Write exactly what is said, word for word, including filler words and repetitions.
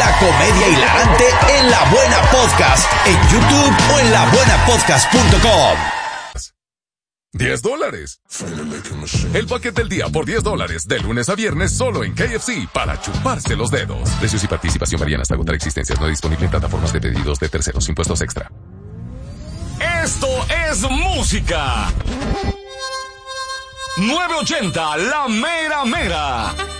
La comedia hilarante en La Buena Podcast, en YouTube o en la buena podcast punto com. diez dólares. El paquete del día por diez dólares, de lunes a viernes, solo en K F C, para chuparse los dedos. Precios y participación varían hasta agotar existencias. No disponible en plataformas de pedidos de terceros. Impuestos extra. Esto es música. nueve ochenta, la mera mera.